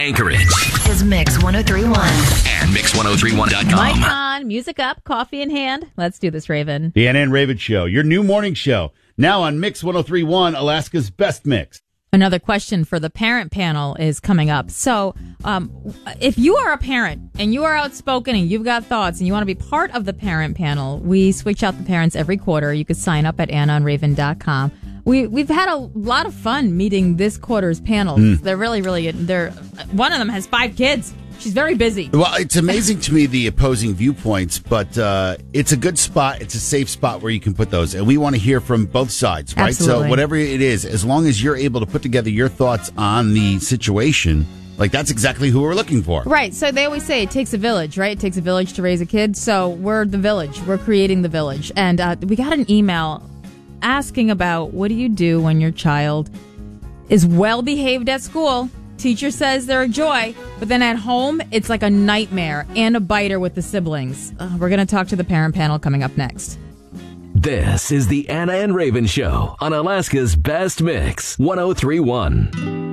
Anchorage is Mix 1031 and Mix1031.com. Mic on, music up, coffee in hand. Let's do this, Raven. The Anna and Raven Show, your new morning show. Now on Mix 1031, Alaska's best mix. Another question for the parent panel is coming up. So, if you are a parent and you are outspoken and you've got thoughts and you want to be part of the parent panel, we switch out the parents every quarter. You could sign up at AnnaandRaven.com. We've had a lot of fun meeting this quarter's panels. They're really, really good. One of them has 5 kids. She's very busy. Well, it's amazing to me, the opposing viewpoints, but it's a good spot. It's a safe spot where you can put those. And we want to hear from both sides, right? Absolutely. So whatever it is, as long as you're able to put together your thoughts on the situation, like that's exactly who we're looking for. Right. So they always say it takes a village, right? It takes a village to raise a kid. So we're the village. We're creating the village. And we got an email asking about what do you do when your child is well behaved at school. Teacher says they're a joy, but then at home, it's like a nightmare and a biter with the siblings. We're going to talk to the parent panel coming up next. This is the Anna and Raven Show on Alaska's best mix, 1031.